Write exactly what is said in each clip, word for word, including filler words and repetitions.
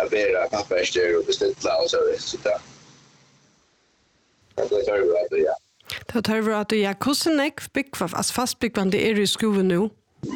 servera kaffeester och beställa och så så där. Det tar ju att ja. Det tar ju att ja, kusen ek big fast fast big band det är i skolan nu.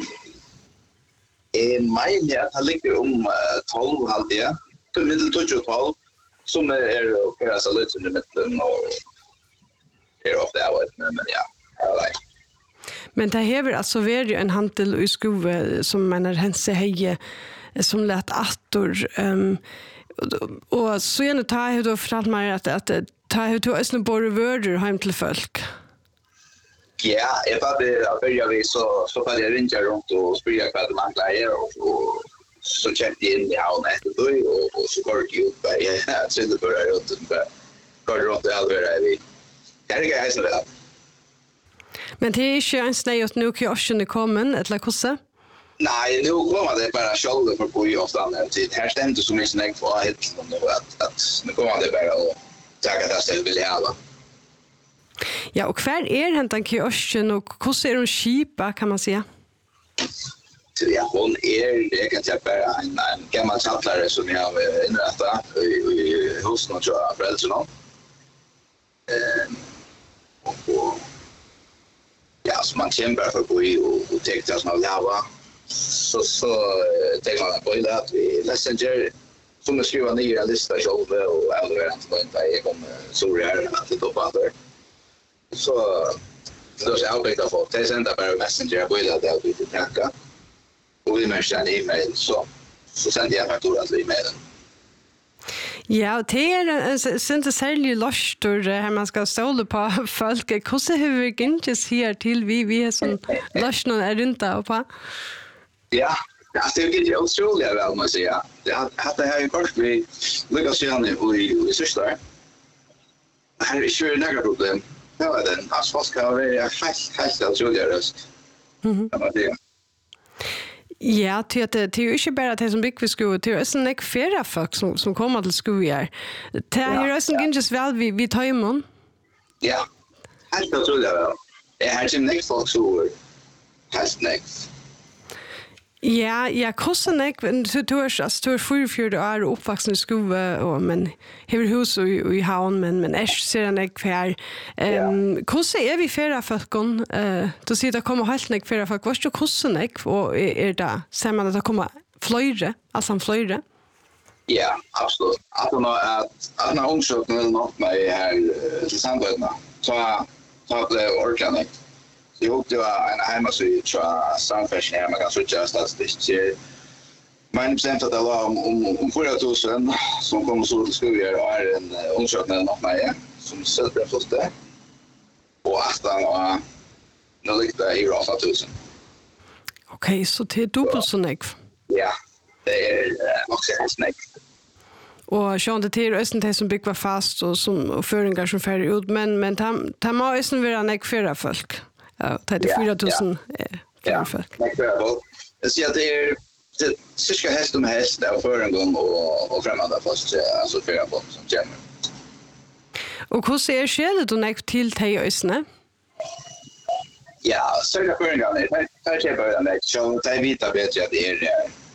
En mile ja, det ligger om tolv halvtid. Till middel tjugo tolv som är och så lite i mitten och är ofta där men ja, I like. Men det hever alltså varit en handel i skolan som man har hense heje som lät attor um, och, och så gärna tar jag då för att man att att tar jag då ösna bor vörder hem till folk. Ja, jag hade började vi så så var det ringa runt och spela vad man klarar och, och så checkade in i havn efter då och, och så går det ut på ja, så det börjar runt och går runt där vi. Det är ganska så där. Men det är inte en snäj åt nu kioschen kommer eller kossa? Nej, nu kommer det bara själva för på i ofta när det här stämde så mycket snägt för att hitta nu att att nu kommer det bara och ta det sig vill jag. Ja, och kvar är hämtan kioschen och hur ser de skipa kan man säga? Ja, hon är jag kan säga bara en, en gammal chattlare som jag har inrättat i, i husen och köra föräldrarna. Ehm och, och ja, så man kämpar för att gå i och, och täckta sådana lava. Så, så tänker man på att vi Messenger som är skriva nya listor själva och aldrig inte inte jag kommer sorry här att det då bara så då så jag vet att det sända bara Messenger på det där vi tacka och vi märker en e-mail så så sänder jag fakturan till e-mailen. Ja, det är inte särskilt lustor här man ska ståla på folk. Hur hur vi inte ser till vi vi är som lustor är inte på. Ja, alltså det är ju otroligt väl måste jag säga. Det hade här i först vi lyckas igen i i sista. Här är ju några problem. Ja, den asfalt ska vara fast fast otroligt röst. Mhm. Ja, till att det är ju inte bara det som bygger vid skolan, det är också en flera folk som, som kommer till skolan. Det är ju också inte väl vi, vi tar imon. Ja, helt otroligt väl. Det är här som nästa folk så helt nästa. Ja, ja, kostar nek, du är alltså du är fyrtiofyra år och uppvuxen i skolan och men har hus i i havn men men är ser nek för ehm kostar är vi färra folkon eh då ser det kommer helt nek färra folk vad ska kostar nek och är det ser man att det kommer flöjre alltså flöjre. Ja, absolut. Att man att Anna undersökningen något mig här till Sandöna. Så så det organic. Jag hoppas att en hemmasida tror samfärdseln här man kan söka statistik. Men bestämt att det var om om om fyra tusen som kommer så till skolan och är en undersökning av mig som söker första. Och att då nu ligger det i åtta tusen. Okej, så det är dubbelt så mycket. Ja, det är också en snack. Och Sean det är östen det som bygger fast och som och föringar som färdig ut men men tam tam har östen vara näck för folk. Ja, trettiofyra tusen ja, folk. Jag ser att det är det ska häst om häst där för en gång och och främmande fast alltså för folk som känner. Och hur ser skälet då näck till tej ösne? Ja, så det för en gång det tar jag bara näck så det vita bättre att det är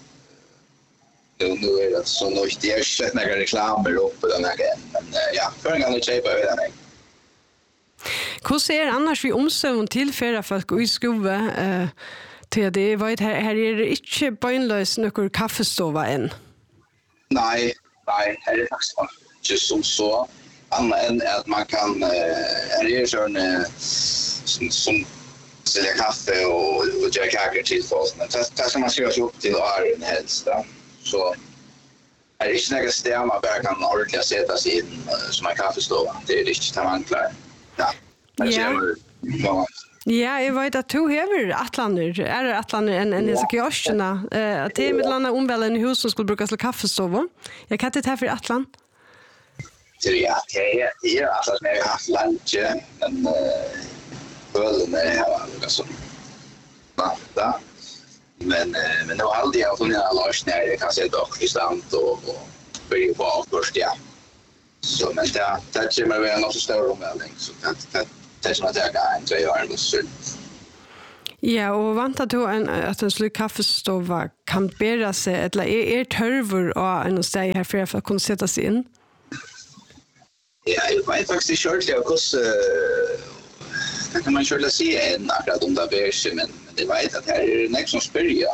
nu nu är det så nog det är slett några reklamer upp på den här men ja, för en gång det köper vi den. Hur ser annars vi omsorgen till färra folk i skolan eh till det var här här är det inte bönlös några kaffestova än. Nej, nej, det är faktiskt just som så annat än att man kan eh är det sån som som sälja kaffe och och göra kakor till folk men det ska man skriva upp till åren helst då. Så är det inte några stämma man bara kan ordentligt sätta sig in som en kaffestova. Det är inte man klar. Ja. Ja. Ja, jag vet att du har Atlander. Är det Atlander en en dessa kioskerna? Eh att det är med landa omvällen i hus som skulle brukas till kaffestova. Jag kan inte ta för Atlan. Så ja, det är det är alltså när jag har haft lunch men eh ölen är här alltså. Va? Men men nu alltid jag funnit alla lars när jag kan se dock i stand och och börja på först ja. Så men det det kommer väl något så stor omvälvning så det det det som att jag kan inte göra det så. Ja, og vant at du en, at en slik kaffestova kan bæra seg, eller er, er tørver av en sted her for å kunne sette seg inn? Ja, jeg vet faktisk ikke ordentlig av hvordan det kan man ikke si en akkurat om det er bæsje, men jeg vet at her er nek som spør ja.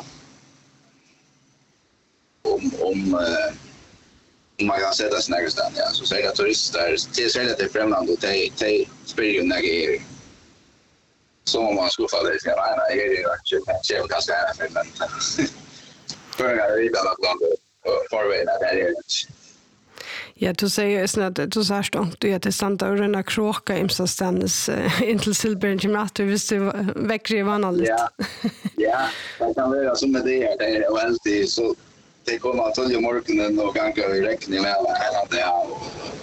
om, om, uh, om man kan sette seg nærmest, ja. Så sier jeg at turister, til særlig til fremmede, de, de spør jo nek er så må man skuffa det til meg. Jeg er jo ikke kanskje ganske ærlig, men før jeg vet at det er forveien at det er ikke. Ja, du sier jo at du sier stånd, du er til stand av å rønne kråka imståndsstendes uh, inntil Silberen Kimater hvis du vekker i vannet litt. Ja, ja, det kan være som med det her. Det er jo alltid så det kommer til i morgenen og ganger i rekning med hele det her.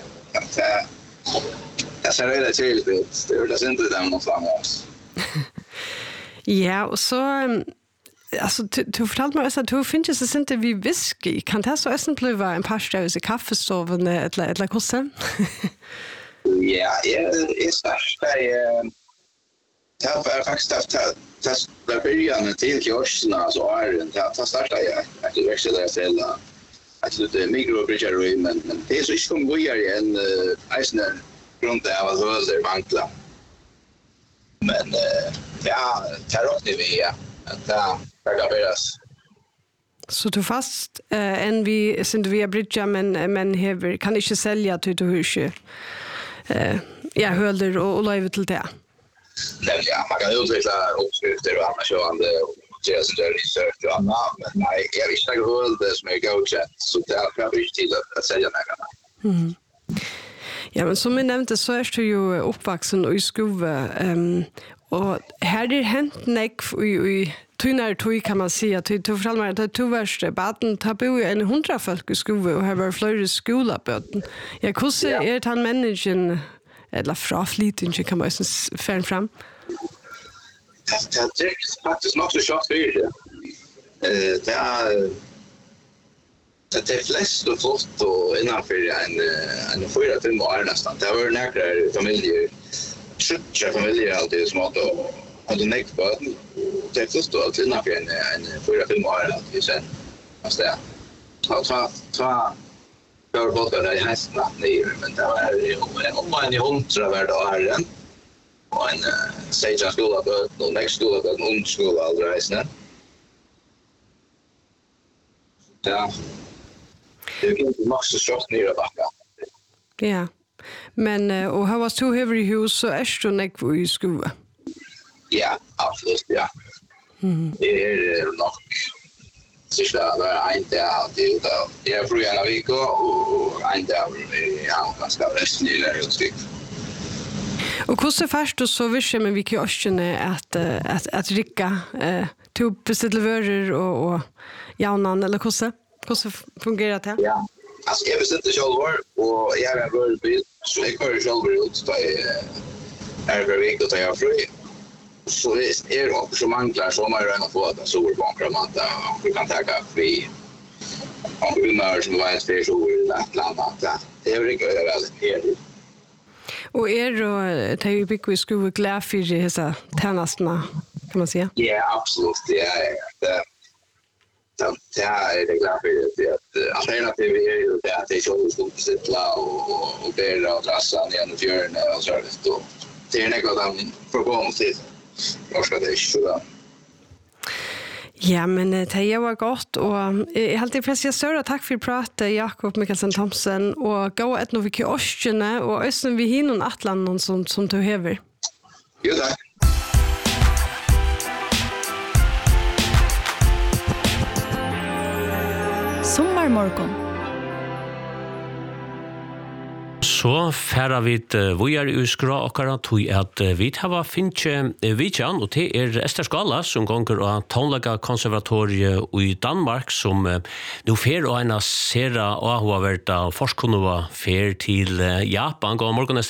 Det ser veldig tydelig ut. Det gjør det ikke det noe framåt. Ja, og så alltså du, du fortalte meg også at du finner seg inte vid whisky. Kan det så essen bli en par støv i kaffestoven eller, eller hvordan? Ja, jeg er snart. Det er faktisk det er begynnende til kioskene, så er det det startet jeg etter vekst der til at det er mikrobryggeri, men det er så ikke kom godere enn eisende grunn til at det er vankla. Men ja, det er åkne vi, ja. Det kan beres. Så du fast eh, enn vi, sind vi er bridja, men, men hever, kan ikke selge til du ikke eh, ja, høler og, og løyve til det? Nei, ja, man kan utvikle oppskrifter og annet sjående og gjøre sin research og annet, men nei, jeg vil ikke høle det som er godkjent, så det er ikke tid å selge nærmere. Mm. Ja, men som jeg nevnte, så er du jo oppvaksen og i skove, um, og her er hent nek i, i tynare tøy, kan man si, at du fortalte meg at det to verste baden, da bor jo en hundra folk i skove, og her var flere skolabøten. Ja, hvordan ja. Er den mennesken, eller fraflytingen, kan man også fære frem? Det, det er faktisk nok så kjøtt for det. Det er det er flest og flott og innenfor en, en fyra, fem år nesten. Det har vært nærkere familier, skjøttere familier alltid smått og hadde nekt på det. Det er flott og alltid innenfor en, en fyra, fem år alltid sen. Altså, og ta, ta, før folk er i hesten natt nye, men det var jo om en i hundra hver dag her igjen. Og en uh, seitjan skolabøten, og nekt skolabøten, ung skola aldri reisende. Ja. Det er ikke masse strått nere bakka. Ja, men uh, og her var to hever i hus, så er du nekk i skove? Ja, absolutt, ja. Mm. Det er nok siste det er en dag til det. Jeg er fru en av viko, og en dag er han ganske resten i det utskrift. Og hvordan er først du så visste med hvilke årskjene at, at, at Rikka uh, tog bestille vører og, og jaunan, eller hvordan? Hvordan fungerer det? Ja, altså jeg bestilte selv, og jeg har vært bil, så jeg kører selv ut da jeg er hver vik og tar jeg fri. Så hvis er det noe som mangler, så må jeg røyne på at jeg sover på akkurat måte, og vi kan ta fri. Og humør som var et fyrt sover eller et eller annet. Det er jo ikke veldig herlig. Og er det til å bygge i skole glad for disse tjenestene, kan man si? Ja, absolutt. Det er det. Det er det glad for det. Alternativet er jo det at jeg ikke skal besitte og, og bære og drasse gjennom fjørene og så videre. Det er noe de får gå om til. Nå skal det ikke da. Ja, men det er jo godt, og jeg har alltid flest større takk for pratet, Jakob Mikkelsen Thomsen, og gå et noe i årskjene, og også vi har noen atlan som, som du hever. Jo, takk. Sommarmorgon. Så færa vi vi er i skra akkurat tog at vi har finnet vidjan, og det er Ester Skala som gonger av Tonlaga konservatoriet i Danmark, som nå fer og ena sera og har vært av forskunnova fer til Japan. God morgen, Ester.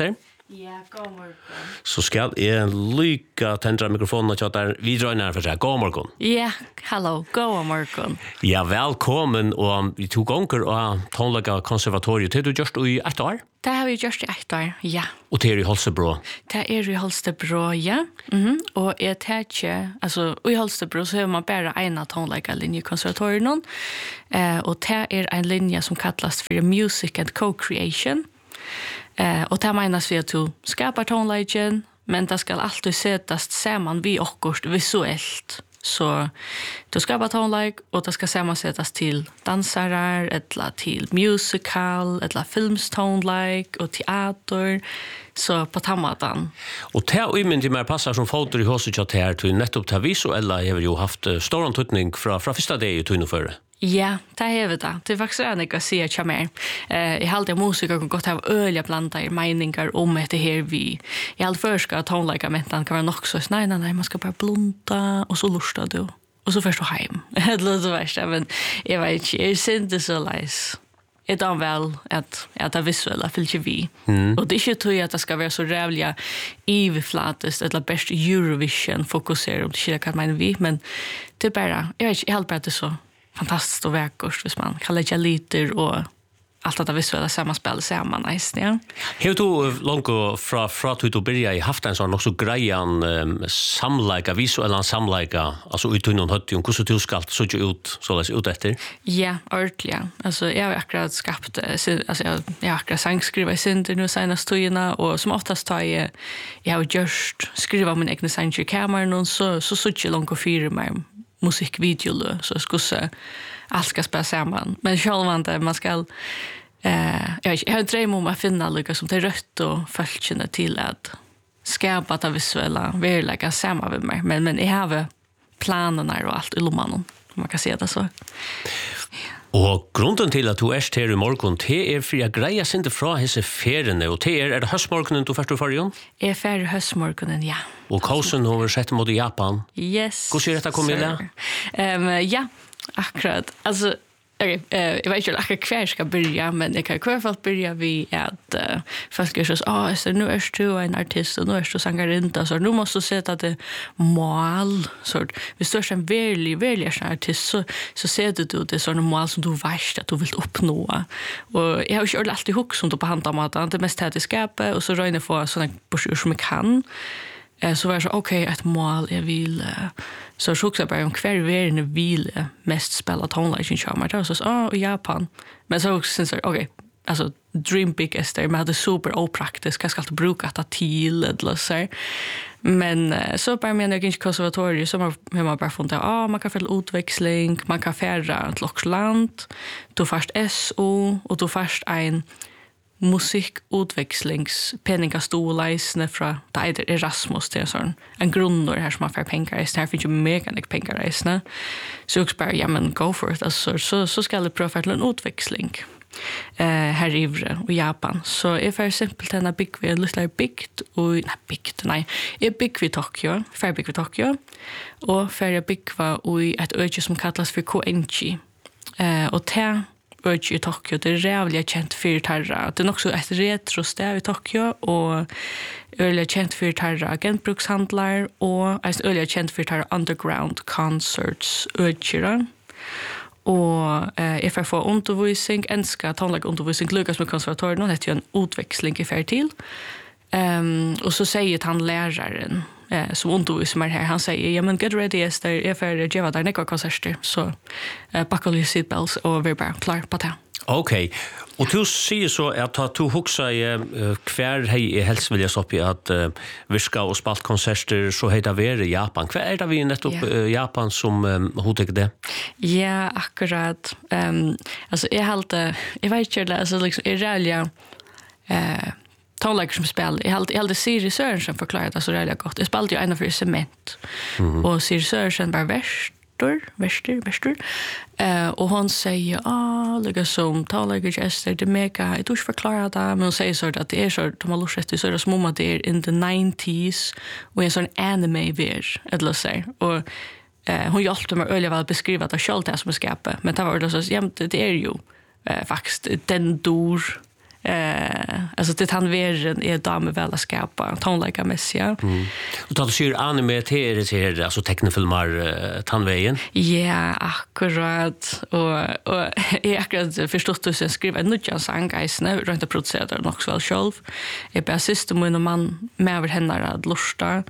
Ja, god morgon. Så skal jeg lykke tendre mikrofonen og tjatter videre inn her for seg. God morgen. Ja, hallo, god morgon. Ja, velkommen, og vi tog ganger og tonlegge konservatoriet. Det har du gjort i ett år? Det har vi gjort i ett år, ja. Og det er i Holstebro? Det er i Holstebro, ja. Mm-hmm. Og jeg tar ikke, altså, i Holstebro så har man bare en av tonlegge linje i konservatoriet nå. Eh, og det er en linje som kallas for Music and Co-Creation. Eh, og det menas vi at du skapar tonleggen, men det skal alltid sättas samman vi okkurst visuellt. Så du skapar tonlegg, og det skal sammansättas till dansare, eller till musical, eller filmstonlegg, og teater, så på tammatan. Og det er umyndig mer passar som foter i huset til her, til nettopp til visuella har jo haft stor antutning fra, fra første dag i tunneføre. Ja, det har vi det. Det er faktisk en jeg sier ikke mer. Eh, jeg halte musiker kan godt ha ølige blanda i meninger om etter her vi. Jeg halte først at tonleikamentan kan være nok så, nei, nei, nei, man skal bare blunda, og så lusta du, og så først du heim. Det låter det verste, men jeg vet ikke, jeg synes det så leis. Det er vel at, at det visuelle fyller ikke vi. Mm. Og det er ikke tog at det skal være så rævlig iveflatest, eller best Eurovision fokuserer om det ikke er hva mener vi, men det er bare, jeg vet ikke, jeg halte bare det så fantastiskt och verkligt hvis man kan lägga lite och allt det visuella sammanspel samman nice, ja. Hur du långt fra fra du då börja i haft en sån också grejan um, samlaika visuella samlaika alltså ut någon hött ju hur du ska så ut så läs ut efter. Ja, ordentligt. Alltså jag har akkurat skapat alltså jag jag har sångskriva i synd nu senast tojna och som oftast tar jag jag har just skriva min egen sång i kameran och så så så långt och fyra mig musikvideo så skulle se allt ska spela samman. Men självande man ska eh jag jag har dröm om att finna lucka som det rött och fölkene till att skapa det visuella verkligen samma med mig. Men men jag har planerna och allt i lomman om man kan säga det så. Og grunden til at du er her i morgen, det er for jeg greier seg ikke fra hese feriene, og det er, er det høstmorgenen du først og fargen? Jeg er ferdig høstmorgenen, ja. Og kausen har sett mot Japan. Yes. Hvordan ser dette komme i det? Um, ja, akkurat. Altså, okay, uh, jeg vet ikke akkurat hver skal börja, men jeg kan i hvert fall börja vid at uh, folk er sånn, åh, så nu er du en artist, og nu er du sangarinta, så nu måste du sette det mål. Så hvis du er en veldig, veldig artist, så, så setter du det sånne mål som du vet at du vil oppnå. Og jeg har ikke alltid hukk som du på handamaten, det mest til skapet, og så røyner jeg få sånne brosjur som jeg kan. Så var det så, okej, okay, ett mål jag vill så så också bara om kvar världen vill mest spela tonleggen charmer då så så i Japan. Men så också syns jag okej, okay, alltså dream big är det med det super opraktiskt ska ska bruka det till eller så. Men så bara menar jag inte konservatoriet så har man bara funnit att ah, man kan få utväxling, man kan färra till Oxland, då först S O och då först en musikutväxlingspenningastoleisne fra det Erasmus til sånn en grunner her som har fær pengar i her finnes jo mekanik pengar i så jeg bare, ja men go for it altså, så, så skal jeg prøve til en utväxling eh, her i Ivre og Japan så jeg får simpelt henne bygg vi en litt bygd og, nei bygd, nei jeg bygg vi Tokyo, fær bygg vi Tokyo og fær jeg bygg vi et øyne som kallas for Koenchi eh, og til i Tokyo, det er rævlig kjent for tarra. Det er nok så et retro-sted i Tokyo, og øyelig kjent for tarra agentbrukshandler, og øyelig kjent for tarra underground concerts øyere. Og eh, jeg får få undervisning, ønsker tonlegg undervisning, lykkes med konservatorien, og det er jo en utveksling i fer til. Um, og så sier han læreren, eh, som underviser meg her, han sier, ja, men get ready, Esther, jeg får gjøre der nekva konserter, så eh, bakker litt seatbelts, og vi er bare klar på det. Ok, og du sier så at du hukser i uh, hver hei i helst vil jeg så opp i at uh, virka og spalt konserter, så hei det være i Japan. Hva er det vi nettopp yeah. uh, Japan som um, hodet det? Ja, akkurat. Um, altså, jeg halte, jeg vet ikke, altså, liksom, jeg rælger, eh, tonlegger som spel. Jeg hade, jeg hade Siri Sørensen forklaret det så rejält godt. Jeg spalte jo en for cement. Mm-hmm. Og Siri Sørensen var verstor, verstor, verstor. Uh, og hon sier, ah, lika som tonlegger gester, det er mega, jeg tror ikke forklare det, men hon sier så at det er så, de har lurt etter, så er det som om at det er in the nineties, og en sånn anime-ver, eller så. Og uh, hon hjelpte meg øyelig vel å beskrive det selv det som er skapet, men det var det så, ja, det, det er jo uh, faktisk den dor, Eh, alltså det han veren är damer väl att skapa tonlika mässiga. Mm. Och då ser anime till det alltså tecknefilmer uh, tandvägen. Ja, akkurat. Och och jag akkurat förstått att jag skriver en nutjan sång guys nu runt att producera det också väl själv. Jag bara system och man med över henne att lusta.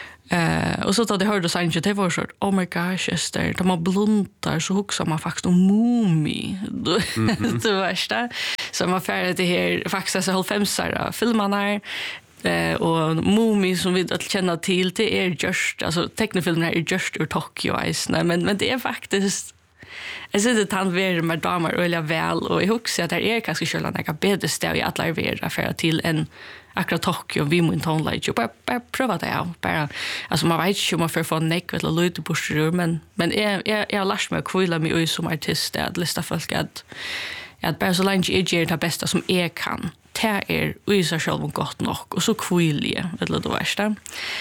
Eh och så då det hörde sång det var så oh my gosh Esther de har blundar så huxar man faktiskt om mumi. Mm-hmm. Det värsta. Så man färdigt det här faktiskt så halvfemsara filmarna eh och Mumi som vi att känna till det är just alltså tecknefilmerna är just ur Tokyo Ice men men det är faktiskt jag ser det han ver med damer öliga väl och jag också att det är kanske själva några bättre ställ i alla vera för till en akkurat Tokyo vi mun tonlight bara bara prova det av bara alltså man vet ju man får få neck eller lite på styr men men jag jag jag lärt mig kvilla mig som artist att lista folk att att bara så länge jag gör det bästa som jag kan det är uisa själv gott nog och så kvilla eller det värsta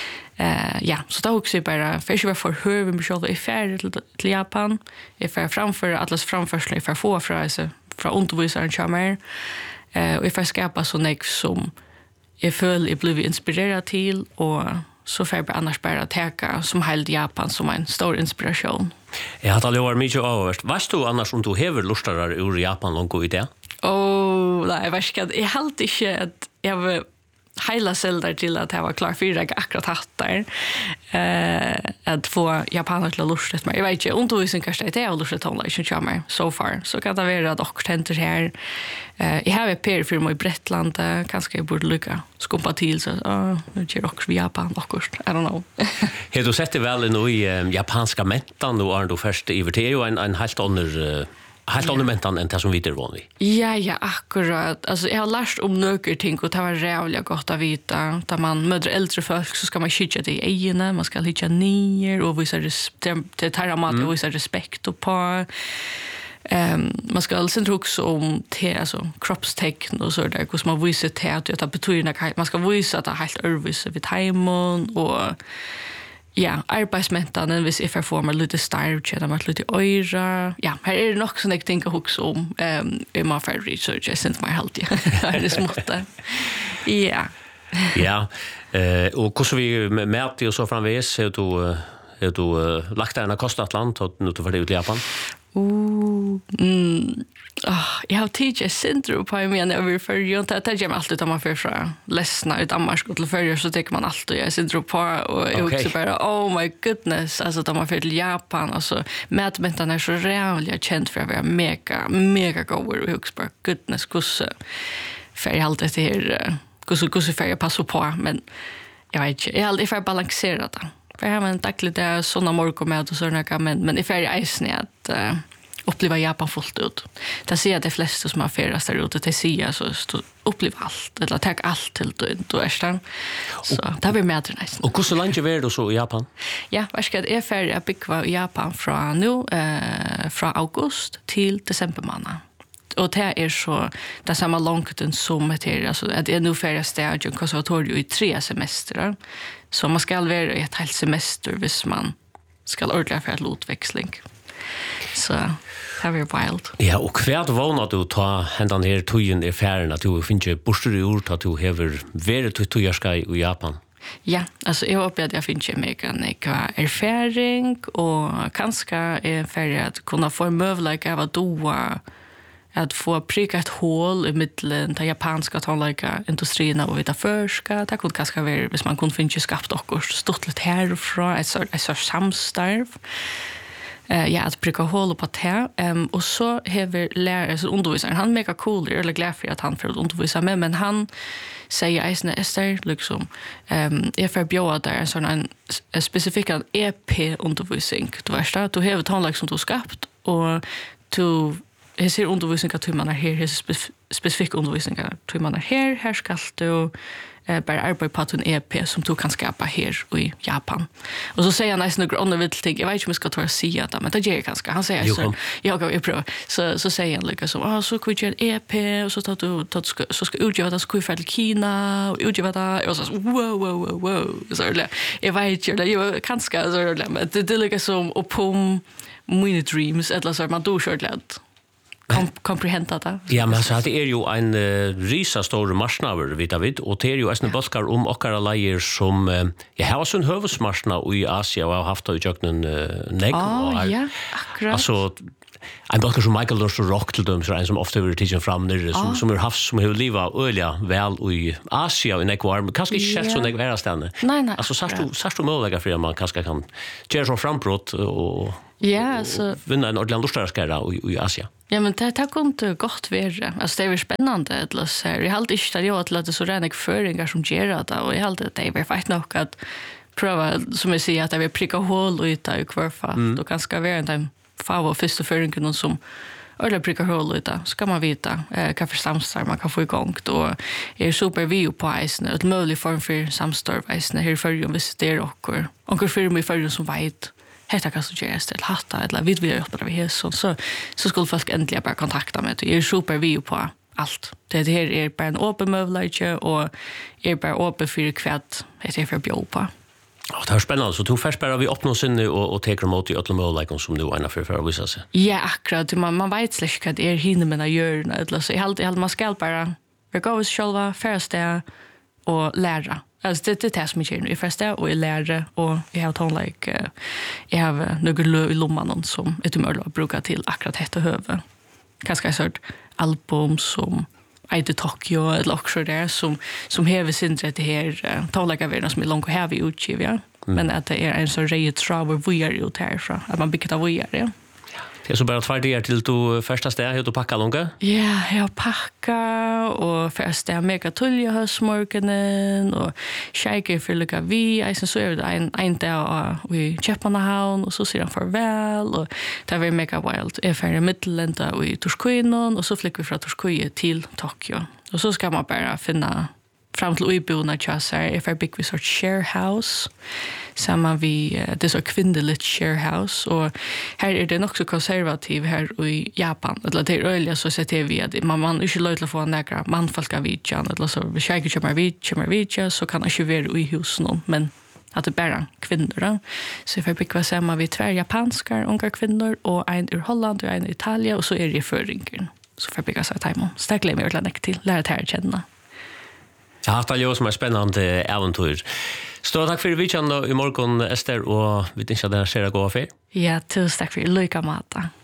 eh ja så då också bara för jag för hur vi själv är färdig till Japan är för framför atlas framförsel för få frase från undervisaren charmer eh och för skapa så neck som jag föll jag blev inspirerad till och så får jag annars bara täcka som hela Japan som en stor inspiration. Jag har aldrig varit mycket överst. Varst du annars om du hever lustar ur Japan långt i det? Åh, oh, nej, vad ska jag halt inte att jag var hela säldar till att jag var klar för jag akkurat hattar eh att få japaner till att lusta mig. Jag vet inte om du visst kanske det är att lusta tonlight som kommer so far. Så kan det vara att också händer här. Eh jag har ett per för i Bretland kanske jag borde lycka skumpa till så ja nu kör också Japan också. I don't know. Har du sett det väl i uh, japanska mentan då är du först i det är ju en en helt annan uh, helt annan mentan än det som vi är van vid. Ja, ja, akkurat. Alltså, jag har lärt om några ting och det var rävligt gott att veta. Där man möter äldre folk så ska man skicka det i egna, man ska hitta ner och visa respekt, det tar mat och visa respekt och på. Um, man ska alltså också om te, alltså kroppstecken och så där, hur man visar te att det betyder man ska visa att det är helt övervisa vid timon och ja, arbetsmätaren hvis jag får mig lite starv, känner mig lite öra. Ja, här är det nog sån jag tänker också om um, i my fair research, jag syns mig helt är det smått. Ja. Ja, eh och hur så vi mäter och så framvis är du är du lagt där en kostatland och nu för det ut i Japan. Oh, mm. Oh, jag har tidigare syndrom på mig när vi för ju inte att jag alltid tar man för från ledsna ut Danmark och till förr så tycker man alltid jag syndrom på och jag också bara oh my goodness alltså tar man för till Japan alltså mätmentan är så rävligt känt för att vara mega mega goer och också bara goodness kusse för jag alltid det här kusse kusse för jag passar på men jag vet inte jag är alltid för balanserat det. För jag har en daglig där sådana morgonmöten och sådana men men i färg isen att uh, uppleva Japan fullt ut. Det ser jag de flesta som har färdas där ute till sig så uppleva allt eller ta allt till då är det. Så det blir mer nice. Och hur så länge var du så i Japan? Ja, vad ska det är färdig att bygga i Japan från nu eh från august till december månad. Och det är så det är samma långt som det är alltså det är nu färdig stadion konservatorium i tre semestrar. Så man ska vara i ett helt semester hvis man ska ordla för ett lotväxling. Så det var wild. Ja, och kvärt vana du ta händan här tojen i färden att du finner bostor i ord att du hever varit till tojarska i Japan. Ja, alltså jag hoppas att jag finner mega mycket erfaring och kanske är färdig att kunna få en möjlighet av att doa att få pricka ett hål i mitten den japanska tonlika industrierna och vita förska. Det kunde kanske vara hvis man kunde finna skapt och stått lite härifrån ett sort ett sort samstarv. Eh ja, att pricka hål på det. Um, och så har lärare så undervisaren han mega cool eller glad för att han får undervisa med men han säger Eisner Esther liksom ehm är för bjöd där en sån en, en specifik E P undervisning. Du vet att du har tonlik som du skapt och du jag ser undervisning att man är här, här spef- specifik undervisning att man är här, här ska du eh, bara arbeta på en E P som du kan skapa här i Japan. Och så säger han nästan några andra vill ting, jag vet inte om jag ska ta och säga det, men det gör jag ganska. Han säger så, jag går pröva. Så, så säger han lika så, ah, så kan vi göra en E P och så, tar du, tar, ska, så ska utgöra det, så kan vi fara till Kina och utgöra det. Och så, wow, wow, wow, wow. Så jag vet inte, jag är ganska, så, men det, det är lika som, och på mina dreams, eller så man då kört lätt. kom komprehenda det. Ja, men så det är ju en uh, risa stor marsnaver, vet jag vet, och det är ju en boskar om okkara leier som uh, jag har sån huvudmarsna i Asia och har haft det i jöknen uh, negg. Ja, ja, akkurat. Alltså, en boskar som Michael Lors och Rock till dem, så en som ofta vill tidsen fram nere, som, som har haft, som har livat öliga väl i Asia och i negg var, kanske inte sett så negg värra ställen. Nej, nej. Alltså, särst du möjliga för att man kanske kan göra så frambrott och ja, så vinna en ordentlig lustare i, i Asia. Ja, men det, det kunde gott vara. Alltså, det är spännande. Alltså, jag har alltid inte att jag det så rena föringar som gör det. Och jag har alltid att det är faktiskt nog att pröva, som jag säger, att jag vill pricka hål ut i kvarfall. Mm. Då kan ska vara en fav och första föringen som eller pricka hål ut. Så kan man veta eh, vad för samstar man kan få igång. Då är super vi på isen. Ett möjlig form för samstar isen. Här i förrjun visiterar och och firma i förrjun som vet hetta kan suggeras till hatta eller vid vi hjälper vi här så så så skulle folk äntligen bara kontakta mig. Det är super vi på allt. Det här är bara en öppen möjlighet och är bara öppen för kvätt. Det är för bjud på. Ja, det är spännande. Så tog först bara vi öppnar sinne och, och teker emot i öppna möjligheter som nu ena för för att visa sig. Ja, akkurat. Man, man vet slik vad det är hinner med att göra. Så jag har alltid man ska bara gå hos själva första och lära. Alltså det det tas mig nu i första och i lära och jag har tagit like jag har några i lomman som ett humör att bruka till akkurat detta höve. Kanske sort album som I the Tokyo eller också där som som häver sin det här tala värden som är långt och heavy utgiv ja. Men att det är en så rejäl trouble vi är ut härifrån att man bygger av vi är ja. Det är så bara två dagar till du första steg att du packa långa? Ja, jag packar och första är mega tulja höstmorgonen och shaker för lucka vi. Jag så är det en en dag vi Köpenhamn och så ser han farväl och det är mega wild. Är för i Midlanda och i Torskøyen och så flyger vi från Torskøyen till Tokyo. Och så ska man bara finna fram till Uibona Chasar är för big resort share house. Samman vi det är så kvinnligt share house och här är det också konservativ här i Japan. Eller det är öliga så sätter vi att man man inte låter få några manfolk av vidjan eller så vi käkar kommer vid kommer vidja så kan det ju vara i hus någon men att det bara kvinnor då. Så för big samman vi två japanska unga kvinnor och en ur Holland och en i Italien och så är det förringen. Så för big så time. Stäckle mig ordentligt till lära det här känna. Jag har haft det som är spännande äventyr. Stort tack för vidjan i morgon, Ester, och vi tänker att det här ser att gå av er. Ja, tusen tack för lycka, Mata.